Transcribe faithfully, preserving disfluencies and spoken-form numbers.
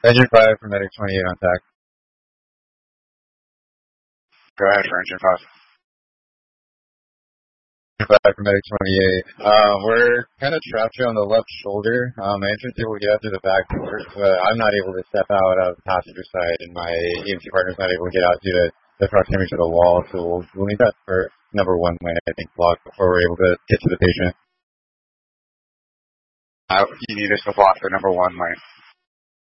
Engine five for medic twenty-eight on tack. Go ahead for engine five. Five for medic twenty-eight. Um, we're kind of trapped here on the left shoulder. Um, my entrance able to get out through the back door, but I'm not able to step out of the passenger side, and my E M T partner's not able to get out due to the proximity to the wall. So we'll, we'll need that for number one lane, I think, block before we're able to get to the patient. Uh, you need us to block the number one lane.